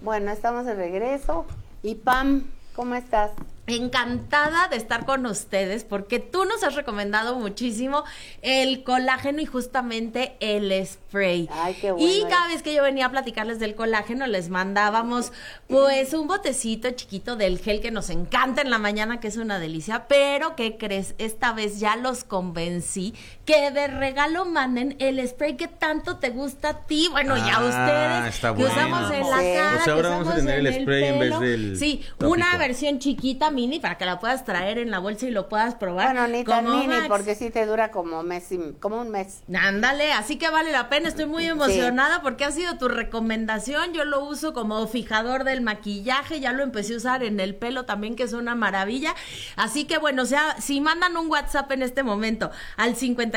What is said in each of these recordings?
Bueno, estamos de regreso. Y Pam, ¿cómo estás? Encantada de estar con ustedes porque tú nos has recomendado muchísimo el colágeno y justamente el spray. Ay, qué bueno. Y cada vez que yo venía a platicarles del colágeno les mandábamos pues un botecito chiquito del gel que nos encanta en la mañana, que es una delicia, pero ¿qué crees? Esta vez ya los convencí que de regalo manden el spray que tanto te gusta a ti, bueno, y a ustedes, está que bueno. usamos en la Sí. cara, O sea, ahora que vamos a usamos tener el en spray en vez pelo. del Sí, tópico. una versión chiquita mini para que la puedas traer en la bolsa y lo puedas probar. Bueno, ni tan como mini, Max. porque sí te dura como un mes. Ándale, así que vale la pena, estoy muy emocionada porque ha sido tu recomendación, yo lo uso como fijador del maquillaje, ya lo empecé a usar en el pelo también, que es una maravilla, así que bueno, o sea, si mandan un WhatsApp en este momento al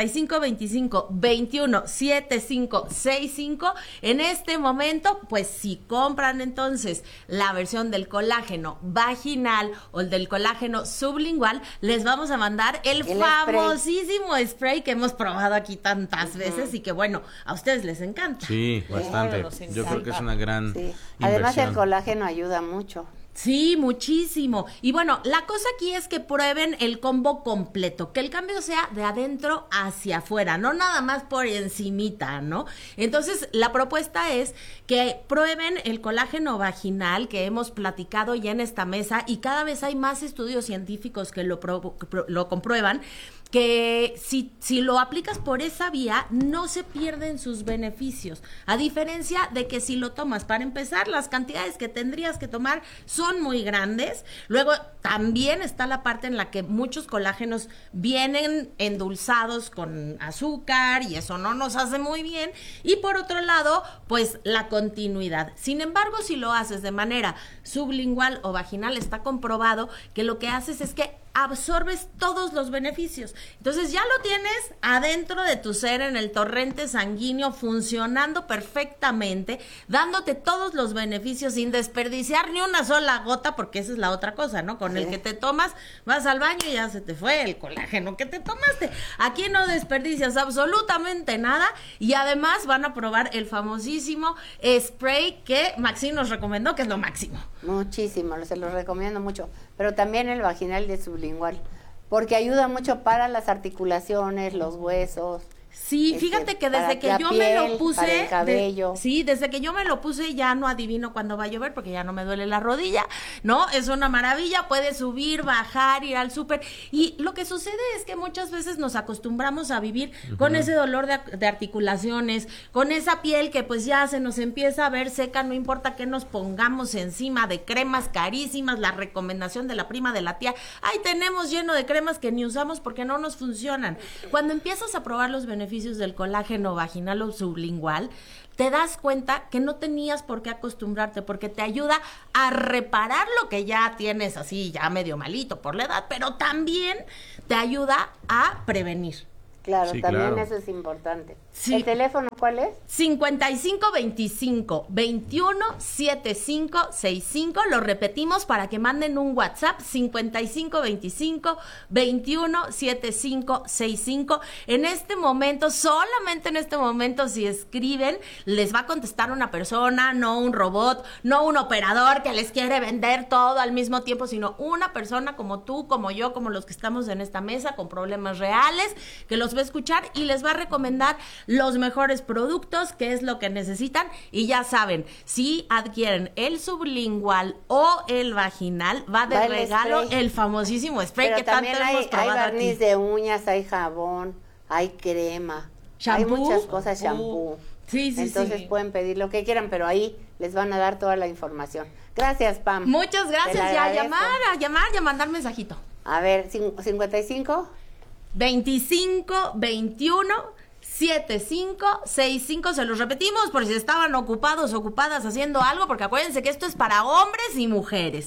5525-217565, en este momento, pues si compran entonces la versión del colágeno vaginal o el del colágeno sublingual, les vamos a mandar el famosísimo spray que hemos probado aquí tantas veces y que bueno, a ustedes les encanta. Sí, bastante. nos encanta. Yo creo que es una gran Sí. Además, el inversión. colágeno ayuda mucho. Sí, muchísimo. Y bueno, la cosa aquí es que prueben el combo completo, que el cambio sea de adentro hacia afuera, no nada más por encimita, ¿no? Entonces, la propuesta es que prueben el colágeno vaginal que hemos platicado ya en esta mesa y cada vez hay más estudios científicos que lo comprueban, que si lo aplicas por esa vía, no se pierden sus beneficios. A diferencia de que si lo tomas, para empezar, las cantidades que tendrías que tomar son muy grandes. Luego, también está la parte en la que muchos colágenos vienen endulzados con azúcar y eso no nos hace muy bien. Y por otro lado, pues la continuidad. Sin embargo, si lo haces de manera sublingual o vaginal, está comprobado que lo que haces es que absorbes todos los beneficios. Entonces ya lo tienes adentro de tu ser, en el torrente sanguíneo, funcionando perfectamente, dándote todos los beneficios sin desperdiciar ni una sola gota, porque esa es la otra cosa, ¿no? Con el que te tomas, vas al baño y ya se te fue el colágeno que te tomaste. Aquí no desperdicias absolutamente nada y además van a probar el famosísimo spray que Maxine nos recomendó, que es lo máximo. Muchísimo, se los recomiendo mucho. Pero también el vaginal de sublingual, porque ayuda mucho para las articulaciones, los huesos. Sí, fíjate que para desde que la yo piel, me lo puse, para el cabello. sí, desde que yo me lo puse ya no adivino cuándo va a llover porque ya no me duele la rodilla, ¿no? Es una maravilla, puedes subir, bajar, ir al súper y lo que sucede es que muchas veces nos acostumbramos a vivir con ese dolor de articulaciones, con esa piel que pues ya se nos empieza a ver seca, no importa que nos pongamos encima de cremas carísimas, la recomendación de la prima de la tía, ahí tenemos lleno de cremas que ni usamos porque no nos funcionan. Cuando empiezas a probar los beneficios del colágeno vaginal o sublingual, te das cuenta que no tenías por qué acostumbrarte, porque te ayuda a reparar lo que ya tienes así, ya medio malito por la edad, pero también te ayuda a prevenir. Claro, Sí, también claro. eso es importante. Sí. ¿El teléfono cuál es? 5525-217565, lo repetimos para que manden un WhatsApp, 5525-217565. En este momento, solamente en este momento, si escriben, les va a contestar una persona, no un robot, no un operador que les quiere vender todo al mismo tiempo, sino una persona como tú, como yo, como los que estamos en esta mesa, con problemas reales, que los va a escuchar y les va a recomendar los mejores productos, qué es lo que necesitan, y ya saben, si adquieren el sublingual o el vaginal, va de regalo el famosísimo spray. Pero que tanto también hemos hay probado barniz aquí. de uñas, hay jabón, hay crema, ¿Shampoo? hay muchas cosas, shampoo. Sí, sí, Entonces sí. pueden pedir lo que quieran, pero ahí les van a dar toda la información. Gracias, Pam. Muchas gracias, Te la ya agradezco. a llamar y a mandar mensajito. A ver, 55. 25-21-7565, se los repetimos por si estaban ocupados, ocupadas haciendo algo, porque acuérdense que esto es para hombres y mujeres.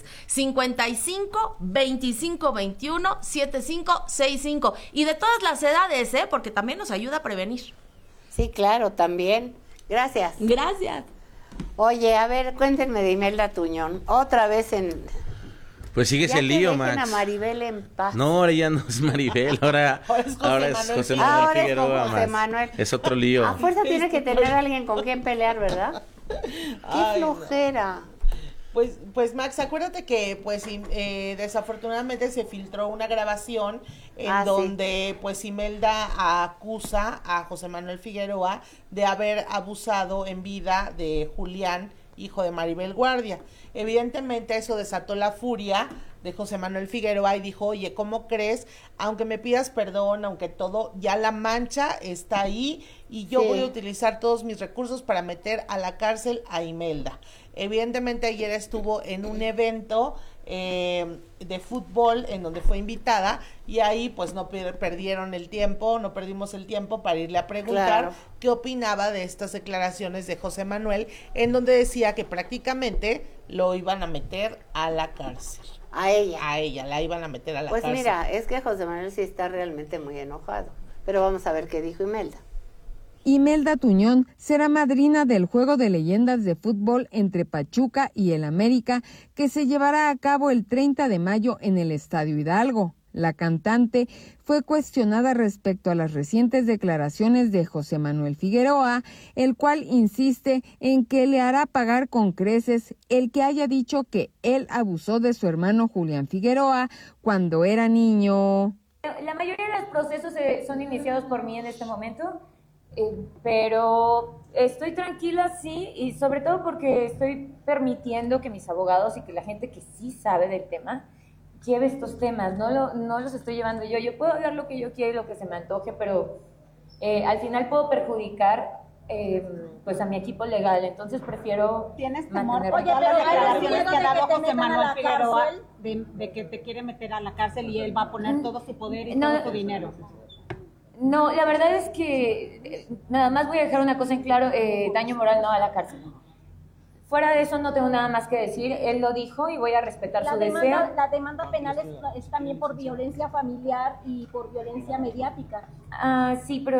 55-25-21-7565 y de todas las edades, porque también nos ayuda a prevenir. Sí, claro, también. Gracias. Gracias. Oye, a ver, cuéntenme de Imelda Tuñón. Otra vez en... Pues sigues Ya el que lío, dejen Max. a Maribel en paz. No, ahora ya no es Maribel, ahora es José Manuel Ahora es Figueroa, José Max. Manuel. Es otro lío. A fuerza tiene que tener a alguien con quien pelear, ¿verdad? Qué Ay, no. flojera. Pues Max, acuérdate que desafortunadamente se filtró una grabación en donde pues Imelda acusa a José Manuel Figueroa de haber abusado en vida de Julián, hijo de Maribel Guardia. Evidentemente eso desató la furia de José Manuel Figueroa y dijo, oye, ¿cómo crees? Aunque me pidas perdón, aunque todo, ya la mancha está ahí y yo voy a utilizar todos mis recursos para meter a la cárcel a Imelda. Evidentemente ayer estuvo en un evento de fútbol en donde fue invitada y ahí pues no perdimos el tiempo para irle a preguntar qué opinaba de estas declaraciones de José Manuel, en donde decía que prácticamente lo iban a meter a la cárcel. A ella la iban a meter a la cárcel. Pues mira, es que José Manuel sí está realmente muy enojado, pero vamos a ver qué dijo Imelda. Imelda Tuñón será madrina del Juego de Leyendas de Fútbol entre Pachuca y el América, que se llevará a cabo el 30 de mayo en el Estadio Hidalgo. La cantante fue cuestionada respecto a las recientes declaraciones de José Manuel Figueroa, el cual insiste en que le hará pagar con creces el que haya dicho que él abusó de su hermano Julián Figueroa cuando era niño. La mayoría de los procesos son iniciados por mí en este momento. Pero estoy tranquila, sí, y sobre todo porque estoy permitiendo que mis abogados y que la gente que sí sabe del tema lleve estos temas, no los estoy llevando yo. Yo puedo hablar lo que yo quiera y lo que se me antoje, pero al final puedo perjudicar pues a mi equipo legal, entonces prefiero... ¿Tienes temor? Oye, pero hay que ha dado José Manuel Figueroa de que te quiere meter a la cárcel y él va a poner todo su poder y todo su dinero. No, la verdad es que nada más voy a dejar una cosa en claro, daño moral no a la cárcel. Fuera de eso no tengo nada más que decir, él lo dijo y voy a respetar su deseo. La demanda penal es también por violencia familiar y por violencia mediática. Sí, pero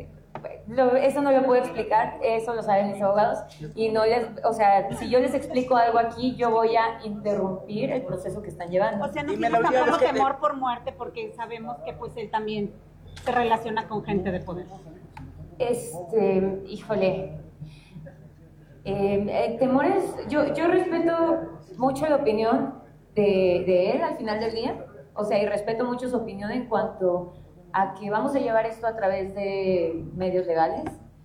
eso no lo puedo explicar, eso lo saben mis abogados y si yo les explico algo aquí, yo voy a interrumpir el proceso que están llevando. O sea, no tienes tampoco temor por muerte porque sabemos que pues él también se relaciona con gente de poder. Híjole, temores, yo respeto mucho la opinión de él al final del día, o sea, y respeto mucho su opinión en cuanto a que vamos a llevar esto a través de medios legales.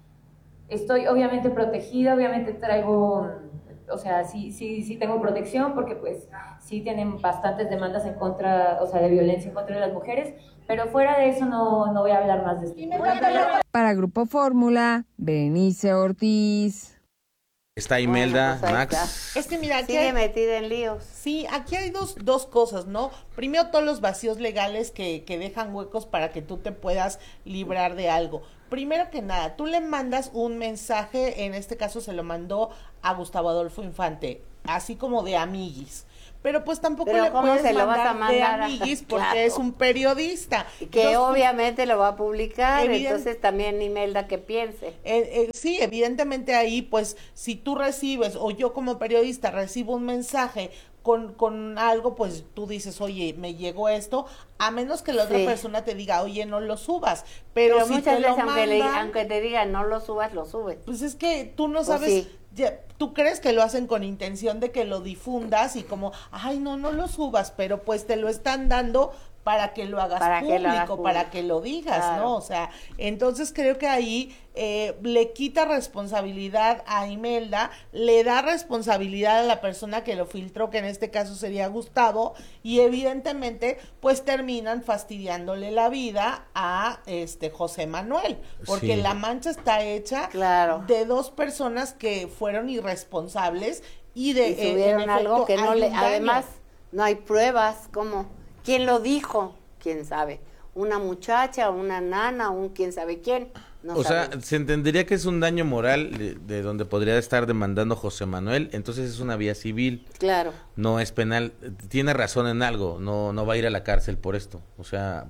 Estoy obviamente protegida, obviamente traigo, o sea, sí tengo protección porque pues sí tienen bastantes demandas en contra, o sea, de violencia en contra de las mujeres, pero fuera de eso no voy a hablar más de esto. Para Grupo Fórmula, Berenice Ortiz. Está Imelda, Max. Es que mira, aquí sigue metida en líos. Sí, aquí hay dos cosas, ¿no? Primero, todos los vacíos legales que dejan huecos para que tú te puedas librar de algo. Primero que nada, tú le mandas un mensaje, en este caso se lo mandó a Gustavo Adolfo Infante, así como de amiguis. Pero pues tampoco le puedes mandar de amiguis porque es un periodista. Que entonces, obviamente lo va a publicar, entonces también Imelda que piense. Sí, evidentemente ahí pues si tú recibes o yo como periodista recibo un mensaje con algo, pues tú dices, oye, me llegó esto, a menos que la otra persona te diga, oye, no lo subas, pero si muchas te veces lo mandan, aunque te digan no lo subas, lo subes. Pues es que tú no sabes, tú crees que lo hacen con intención de que lo difundas y como, ay, no lo subas, pero pues te lo están dando para que lo hagas público, para que lo digas, claro, ¿no? O sea, entonces creo que ahí le quita responsabilidad a Imelda, le da responsabilidad a la persona que lo filtró, que en este caso sería Gustavo, y evidentemente pues terminan fastidiándole la vida a José Manuel, porque la mancha está hecha de dos personas que fueron irresponsables y subieron algo que no le, además no hay pruebas, ¿cómo? ¿Quién lo dijo? ¿Quién sabe? ¿Una muchacha, una nana, un quién sabe quién? No sea, se entendería que es un daño moral de donde podría estar demandando José Manuel, entonces es una vía civil. Claro. No es penal. Tiene razón en algo, no va a ir a la cárcel por esto. O sea,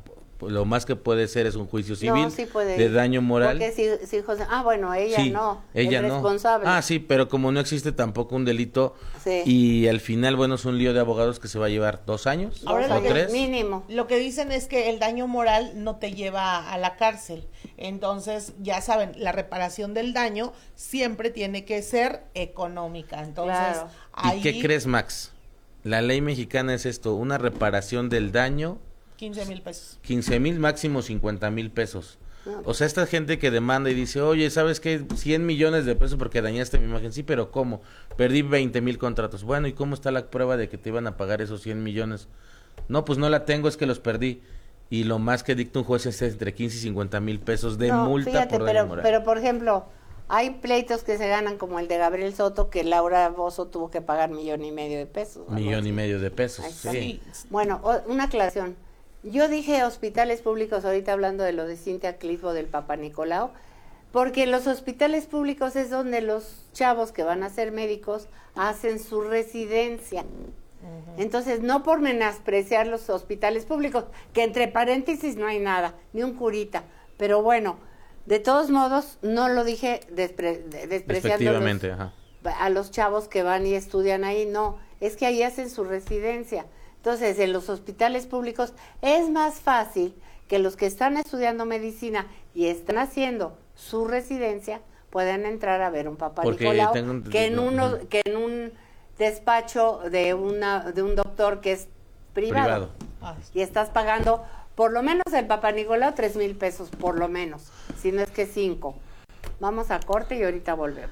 lo más que puede ser es un juicio civil sí puede de daño moral. Porque si José, bueno, ella sí, no, ella es no. responsable. Sí, pero como no existe tampoco un delito, sí. Y al final, bueno, es un lío de abogados que se va a llevar 2 años, Ahora, o 3. Mínimo. Lo que dicen es que el daño moral no te lleva a la cárcel. Entonces, ya saben, la reparación del daño siempre tiene que ser económica. Entonces, claro. ahí... ¿Y qué crees, Max? La ley mexicana es esto, una reparación del daño. 15,000 pesos. 15,000, máximo 50,000 pesos. No. O sea, esta gente que demanda y dice, oye, ¿sabes qué? 100 millones de pesos porque dañaste mi imagen. Sí, pero ¿cómo? Perdí 20,000 contratos. Bueno, ¿y cómo está la prueba de que te iban a pagar esos 100 millones? No, pues no la tengo, es que los perdí. Y lo más que dicta un juez es entre 15 y 50,000 pesos de multa, fíjate, por daño moral. pero por ejemplo, hay pleitos que se ganan como el de Gabriel Soto, que Laura Bozzo tuvo que pagar 1,5 millones de pesos. $1,5 de pesos, sí. Bueno, una aclaración. Yo dije hospitales públicos ahorita hablando de lo de Cintia Clitbo del Papa Nicolau, porque los hospitales públicos es donde los chavos que van a ser médicos hacen su residencia. Entonces, no por menospreciar los hospitales públicos, que entre paréntesis no hay nada, ni un curita, pero bueno, de todos modos, no lo dije despreciando a los chavos que van y estudian ahí, no, es que ahí hacen su residencia. Entonces, en los hospitales públicos es más fácil que los que están estudiando medicina y están haciendo su residencia puedan entrar a ver un Papa Nicolau que en un despacho de un doctor que es privado. Y estás pagando por lo menos el Papa Nicolau 3,000 pesos, por lo menos, si no es que 5. Vamos a corte y ahorita volvemos.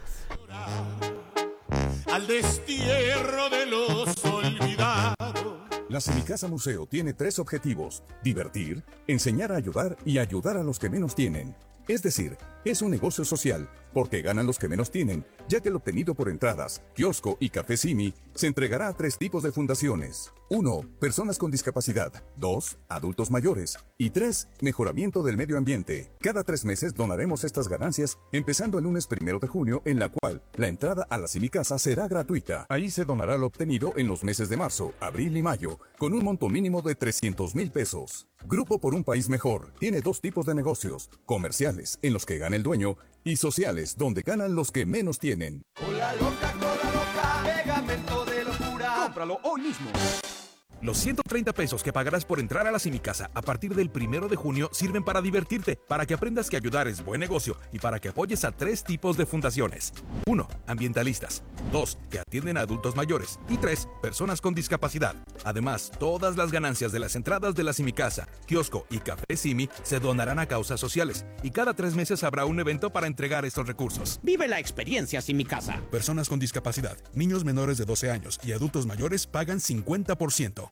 Al destierro de los olvidados. La Semicasa Museo tiene 3 objetivos: divertir, enseñar a ayudar y ayudar a los que menos tienen. Es decir, es un negocio social, porque ganan los que menos tienen, ya que lo obtenido por entradas, kiosco y café Simi se entregará a 3 tipos de fundaciones. 1. Personas con discapacidad. 2. Adultos mayores. Y 3. Mejoramiento del medio ambiente. Cada 3 meses donaremos estas ganancias, empezando el lunes 1 de junio, en la cual la entrada a la Semicasa será gratuita. Ahí se donará lo obtenido en los meses de marzo, abril y mayo, con un monto mínimo de 300,000 pesos. Grupo por un País Mejor tiene 2 tipos de negocios: comerciales, en los que gana el dueño, y sociales, donde ganan los que menos tienen. Cola loca, pegamento de locura. Cómpralo hoy mismo. Los 130 pesos que pagarás por entrar a la Semicasa a partir del 1 de junio sirven para divertirte, para que aprendas que ayudar es buen negocio y para que apoyes a 3 tipos de fundaciones. 1. Ambientalistas. 2. Que atienden a adultos mayores. Y 3. Personas con discapacidad. Además, todas las ganancias de las entradas de la Semicasa, kiosco y café Simi se donarán a causas sociales. Y cada 3 meses habrá un evento para entregar estos recursos. Vive la experiencia Semicasa. Personas con discapacidad, niños menores de 12 años y adultos mayores pagan 50%.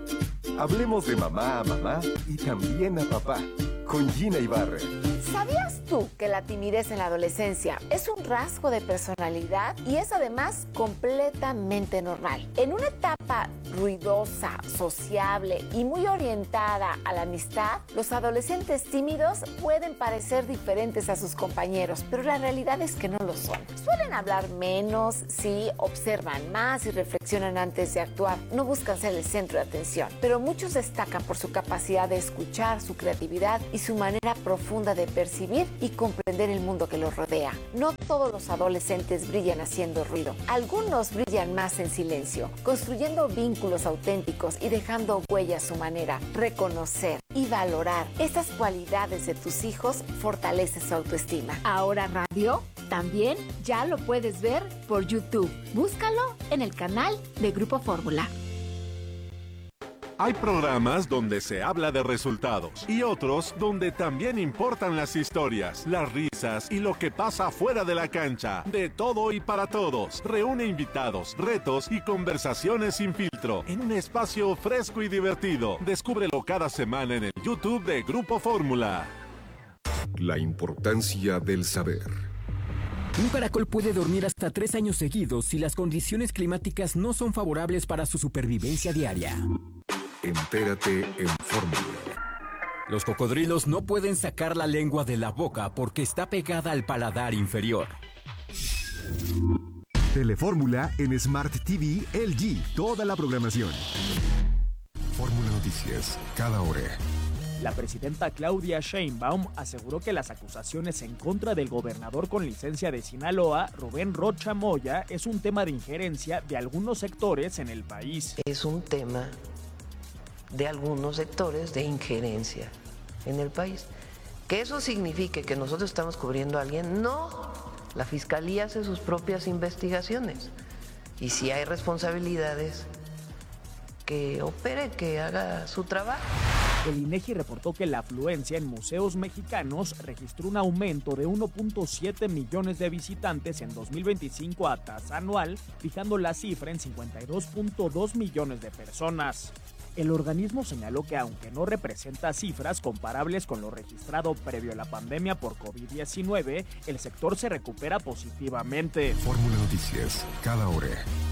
Hablemos de mamá a mamá y también a papá, con Gina Ibarra. ¿Sabías tú que la timidez en la adolescencia es un rasgo de personalidad y es además completamente normal? En una etapa ruidosa, sociable y muy orientada a la amistad, los adolescentes tímidos pueden parecer diferentes a sus compañeros, pero la realidad es que no lo son. Suelen hablar menos, sí, observan más y reflexionan antes de actuar. No buscan ser el centro de atención, pero muchos destacan por su capacidad de escuchar, su creatividad y su manera profunda de percibir y comprender el mundo que los rodea. No todos los adolescentes brillan haciendo ruido. Algunos brillan más en silencio, construyendo vínculos auténticos y dejando huella a su manera. Reconocer y valorar estas cualidades de tus hijos fortalece su autoestima. Ahora Radio también ya lo puedes ver por YouTube. Búscalo en el canal de Grupo Fórmula. Hay programas donde se habla de resultados y otros donde también importan las historias, las risas y lo que pasa fuera de la cancha. De todo y para todos. Reúne invitados, retos y conversaciones sin filtro en un espacio fresco y divertido. Descúbrelo cada semana en el YouTube de Grupo Fórmula. La importancia del saber. Un caracol puede dormir hasta 3 años seguidos si las condiciones climáticas no son favorables para su supervivencia diaria. Entérate en Fórmula. Los cocodrilos no pueden sacar la lengua de la boca porque está pegada al paladar inferior. Telefórmula en Smart TV LG. Toda la programación. Fórmula Noticias, cada hora. La presidenta Claudia Sheinbaum aseguró que las acusaciones en contra del gobernador con licencia de Sinaloa, Rubén Rocha Moya, es un tema de injerencia de algunos sectores en el país. Es un tema de algunos sectores de injerencia en el país. Que eso signifique que nosotros estamos cubriendo a alguien, no. La Fiscalía hace sus propias investigaciones. Y si hay responsabilidades, que opere, que haga su trabajo. El INEGI reportó que la afluencia en museos mexicanos registró un aumento de 1.7 millones de visitantes en 2025 a tasa anual, fijando la cifra en 52.2 millones de personas. El organismo señaló que aunque no representa cifras comparables con lo registrado previo a la pandemia por COVID-19, el sector se recupera positivamente. Fórmula Noticias, cada hora.